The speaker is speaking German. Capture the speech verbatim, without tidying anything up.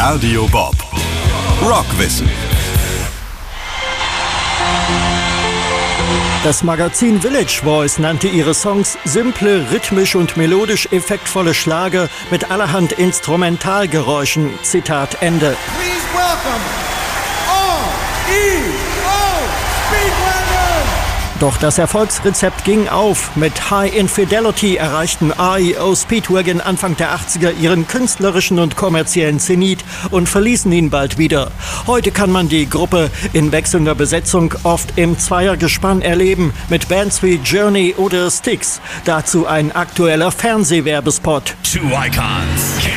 Radio Bob. Rockwissen. Das Magazin Village Voice nannte ihre Songs simple, rhythmisch und melodisch effektvolle Schlager mit allerhand Instrumentalgeräuschen. Zitat Ende. Please welcome R E O Speedwagon! Doch das Erfolgsrezept ging auf. Mit High Infidelity erreichten R E O Speedwagon Anfang der achtziger ihren künstlerischen und kommerziellen Zenit und verließen ihn bald wieder. Heute kann man die Gruppe in wechselnder Besetzung oft im Zweiergespann erleben, mit Bands wie Journey oder Styx. Dazu ein aktueller Fernsehwerbespot. Two icons.